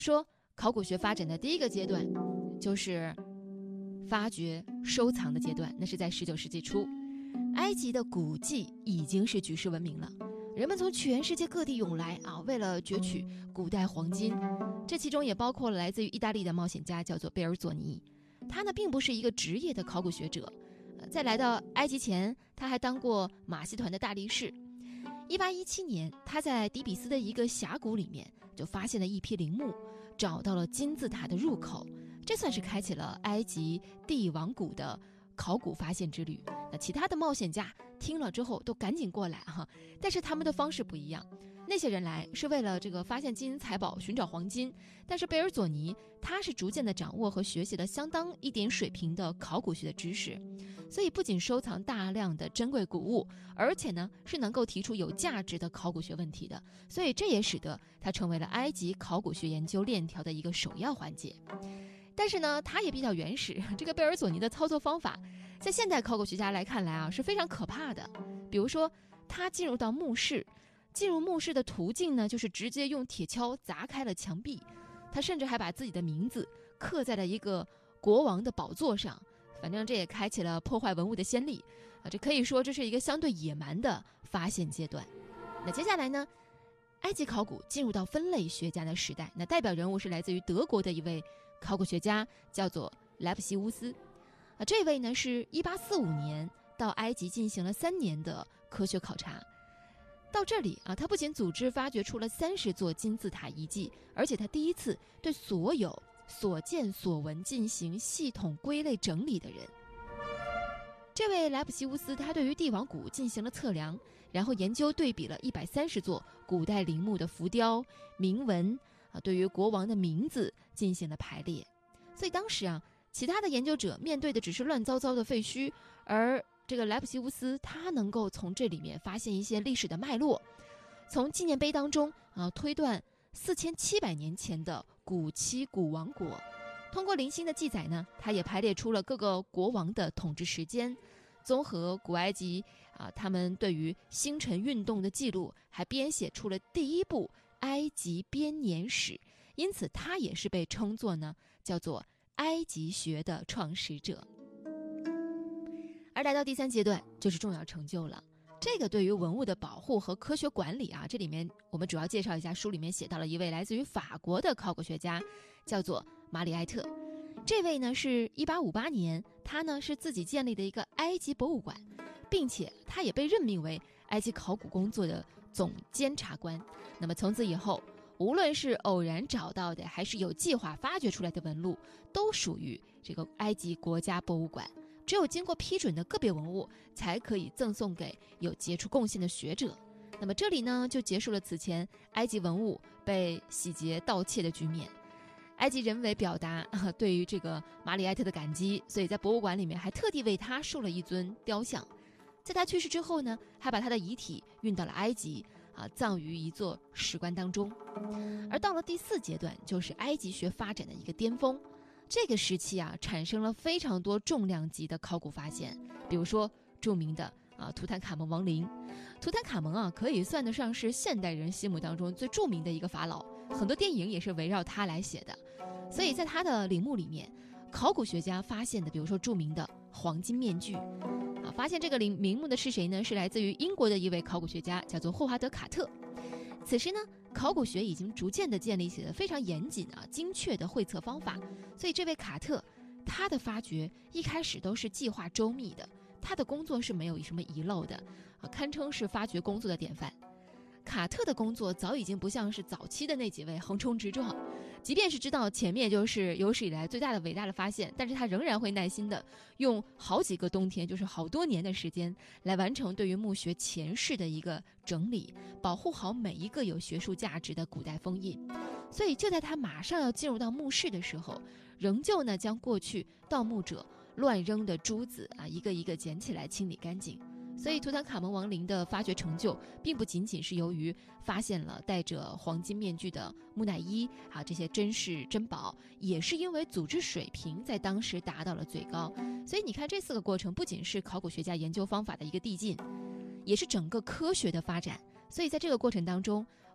说考古学发展的第一个阶段就是发掘收藏的阶段，那是在19世纪初。埃及的古迹已经是举世闻名了，人们从全世界各地涌来为了攫取古代黄金。这其中也包括了来自于意大利的冒险家，叫做贝尔佐尼。他呢并不是一个职业的考古学者，在来到埃及前，他还当过马戏团的大力士。1817年，他在底比斯的一个峡谷里面就发现了一批陵墓，找到了金字塔的入口，这算是开启了埃及帝王谷的考古发现之旅。那其他的冒险家听了之后都赶紧过来但是他们的方式不一样。那些人来是为了这个发现金银财宝，寻找黄金，但是贝尔佐尼他是逐渐的掌握和学习了相当一点水平的考古学的知识，所以不仅收藏大量的珍贵古物，而且呢是能够提出有价值的考古学问题的，所以这也使得他成为了埃及考古学研究链条的一个首要环节。但是呢他也比较原始，这个贝尔佐尼的操作方法在现代考古学家来看来是非常可怕的。比如说他进入到墓室，进入墓室的途径呢就是直接用铁锹砸开了墙壁，他甚至还把自己的名字刻在了一个国王的宝座上，反正这也开启了破坏文物的先例这可以说这是一个相对野蛮的发现阶段。那接下来呢，埃及考古进入到分类学家的时代，那代表人物是来自于德国的一位考古学家，叫做莱布西乌斯这位呢是1845年到埃及进行了3年的科学考察。到这里他不仅组织发掘出了30座金字塔遗迹，而且他第一次对所有所见所闻进行系统归类整理的人。这位莱普西乌斯他对于帝王谷进行了测量，然后研究对比了130座古代陵墓的浮雕铭文对于国王的名字进行了排列。所以当时其他的研究者面对的只是乱糟糟的废墟，而这个莱普西乌斯他能够从这里面发现一些历史的脉络，从纪念碑当中推断4700年前的古期古王国。通过零星的记载呢，他也排列出了各个国王的统治时间，综合古埃及他们对于星辰运动的记录，还编写出了第一部埃及编年史，因此他也是被称作呢叫做埃及学的创始者。而来到第3阶段就是重要成就了，这个对于文物的保护和科学管理这里面我们主要介绍一下，书里面写到了一位来自于法国的考古学家，叫做马里埃特。这位呢是1858年，他呢是自己建立的一个埃及博物馆，并且他也被任命为埃及考古工作的总监察官。那么从此以后，无论是偶然找到的还是有计划发掘出来的文物，都属于这个埃及国家博物馆，只有经过批准的个别文物才可以赠送给有杰出贡献的学者。那么这里呢就结束了此前埃及文物被洗劫盗窃的局面。埃及人为表达对于这个马里埃特的感激，所以在博物馆里面还特地为他竖了一尊雕像。在他去世之后呢，还把他的遗体运到了埃及葬于一座石棺当中。而到了第4阶段，就是埃及学发展的一个巅峰。这个时期产生了非常多重量级的考古发现，比如说著名的图坦卡蒙王陵。图坦卡蒙可以算得上是现代人心目当中最著名的一个法老，很多电影也是围绕他来写的。所以在他的陵墓里面，考古学家发现的比如说著名的黄金面具发现这个陵墓的是谁呢？是来自于英国的一位考古学家，叫做霍华德卡特。此时呢，考古学已经逐渐的建立起了非常严谨精确的绘测方法，所以这位卡特他的发掘一开始都是计划周密的，他的工作是没有什么遗漏的堪称是发掘工作的典范。卡特的工作早已经不像是早期的那几位横冲直撞，即便是知道前面就是有史以来最大的伟大的发现，但是他仍然会耐心的用好几个冬天，就是好多年的时间来完成对于墓穴前世的一个整理，保护好每一个有学术价值的古代封印。所以就在他马上要进入到墓室的时候，仍旧呢将过去盗墓者乱扔的珠子一个一个捡起来清理干净。所以图坦卡蒙王陵的发掘成就并不仅仅是由于发现了戴着黄金面具的木乃伊这些珍视珍宝，也是因为组织水平在当时达到了最高。所以你看这4个过程不仅是考古学家研究方法的一个递进，也是整个科学的发展。所以在这个过程当中，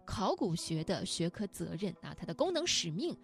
考古学的学科责任啊，它的功能使命